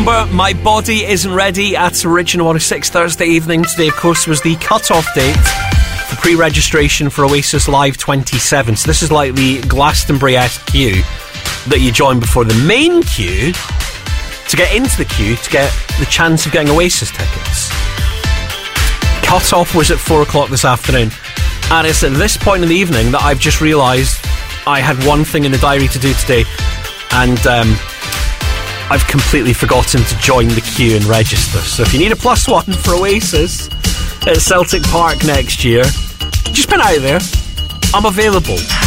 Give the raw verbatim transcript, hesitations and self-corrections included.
remember, My Body Isn't Ready at Original one oh six Thursday evening. Today, of course, was the cut-off date for pre-registration for Oasis Live twenty-seven. So this is like the Glastonbury-esque queue that you join before the main queue to get into the queue to get the chance of getting Oasis tickets. Cut-off was at four o'clock this afternoon, and it's at this point in the evening that I've just realised I had one thing in the diary to do today, and um, I've completely forgotten to join the queue and register. So if you need a plus one for Oasis at Celtic Park next year, just put it out there. I'm available.